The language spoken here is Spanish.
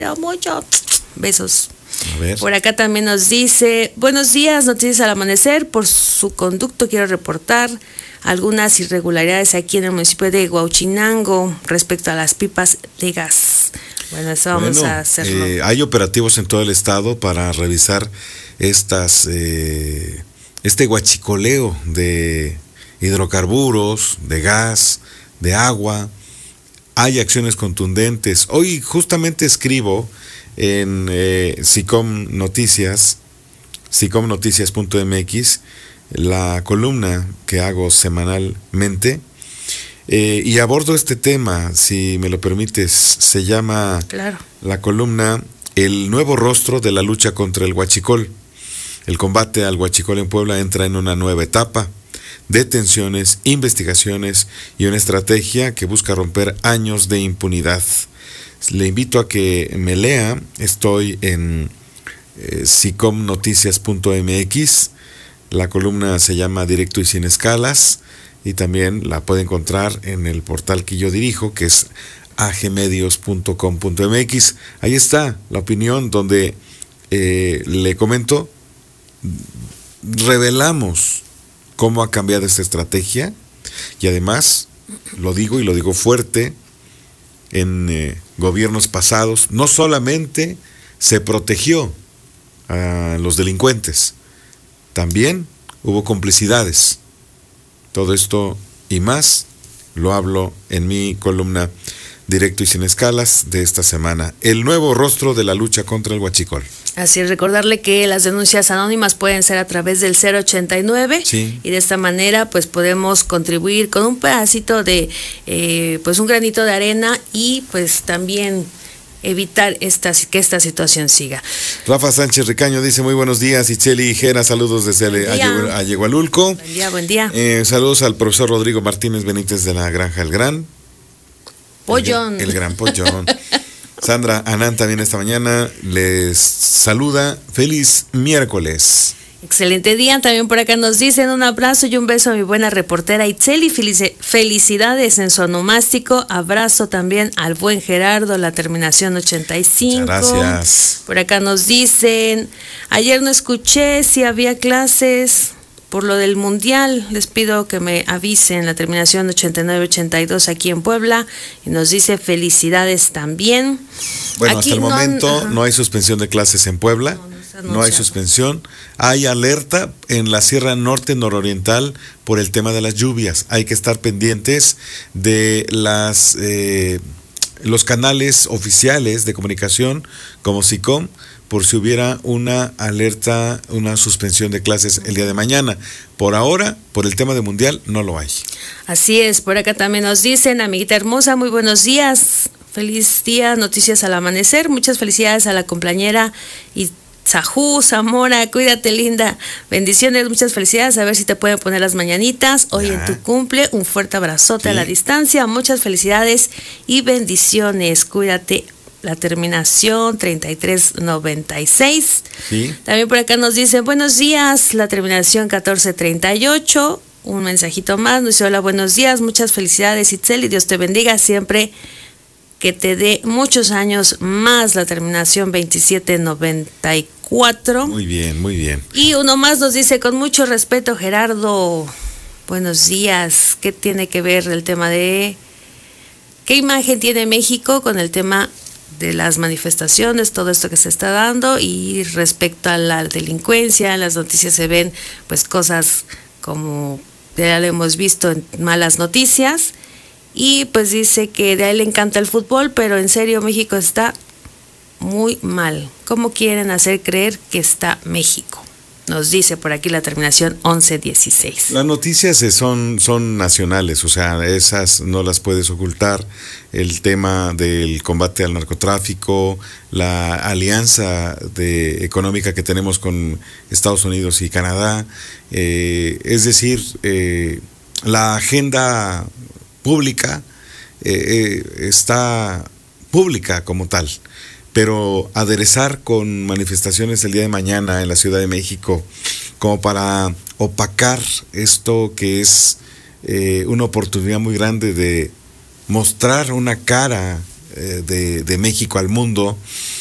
mucho. Besos. A ver. Por acá también nos dice, buenos días, noticias al amanecer. Por su conducto quiero reportar algunas irregularidades aquí en el municipio de Huauchinango respecto a las pipas de gas. Bueno, eso vamos a hacerlo. Hay operativos en todo el estado para revisar este huachicoleo de hidrocarburos, de gas, de agua. Hay acciones contundentes. Hoy justamente escribo en SICOM Noticias, sicomnoticias.mx, la columna que hago semanalmente, y abordo este tema, si me lo permites. Se llama la columna El nuevo rostro de la lucha contra el huachicol. El combate al huachicol en Puebla entra en una nueva etapa. Detenciones, investigaciones y una estrategia que busca romper años de impunidad. Le invito a que me lea. Estoy en sicomnoticias.mx. La columna se llama Directo y sin escalas, y también la puede encontrar en el portal que yo dirijo, que es agmedios.com.mx. Ahí está la opinión donde le comento, revelamos cómo ha cambiado esta estrategia, y además, lo digo fuerte, en gobiernos pasados no solamente se protegió a los delincuentes, también hubo complicidades. Todo esto y más lo hablo en mi columna Directo y sin escalas de esta semana. El nuevo rostro de la lucha contra el huachicol. Así es, recordarle que las denuncias anónimas pueden ser a través del 089, sí, y de esta manera pues podemos contribuir con un pedacito de pues un granito de arena, y pues también evitar que esta situación siga. Rafa Sánchez Ricaño dice: muy buenos días, Itzeli y Jera, saludos desde Ayegualulco. Buen día. Saludos al profesor Rodrigo Martínez Benítez de la Granja El Gran Pollón. El Gran Pollón. Sandra Anán también esta mañana les saluda. Feliz miércoles. Excelente día. También por acá nos dicen un abrazo y un beso a mi buena reportera Itzeli. Felicidades en su onomástico. Abrazo también al buen Gerardo, la terminación 85. Muchas gracias. Por acá nos dicen: ayer no escuché si había clases por lo del mundial. Les pido que me avisen, la terminación 8982 aquí en Puebla. Y nos dice felicidades también. Bueno, aquí hasta el momento no hay suspensión de clases en Puebla. No hay suspensión. Hay alerta en la Sierra Norte Nororiental por el tema de las lluvias. Hay que estar pendientes de los canales oficiales de comunicación como SICOM, por si hubiera una alerta, una suspensión de clases el día de mañana. Por ahora, por el tema de mundial, no lo hay. Así es. Por acá también nos dicen: amiguita hermosa, muy buenos días. Feliz día, noticias al amanecer. Muchas felicidades a la compañera y Sajú, Zamora, cuídate linda, bendiciones, muchas felicidades. A ver si te pueden poner las mañanitas hoy en tu cumple. Un fuerte abrazote a la distancia, muchas felicidades y bendiciones, cuídate. La terminación 3396. Sí. También por acá nos dicen: buenos días, la terminación 1438. Un mensajito más, nos dice: hola, buenos días, muchas felicidades Itzeli, Dios te bendiga siempre, que te dé muchos años más, la terminación 2794. Muy bien, muy bien. Y uno más nos dice: con mucho respeto, Gerardo, buenos días. ¿Qué tiene que ver el tema de qué imagen tiene México con el tema de las manifestaciones, todo esto que se está dando? Y respecto a la delincuencia, en las noticias se ven pues cosas como ya lo hemos visto en malas noticias. Y pues dice que a él le encanta el fútbol, pero en serio México está muy mal. ¿Cómo quieren hacer creer que está México? Nos dice por aquí la terminación 1116. Las noticias son nacionales, o sea, esas no las puedes ocultar. El tema del combate al narcotráfico, la alianza económica que tenemos con Estados Unidos y Canadá, es decir, la agenda pública está pública como tal, pero aderezar con manifestaciones el día de mañana en la Ciudad de México como para opacar esto que es una oportunidad muy grande de mostrar una cara de México al mundo,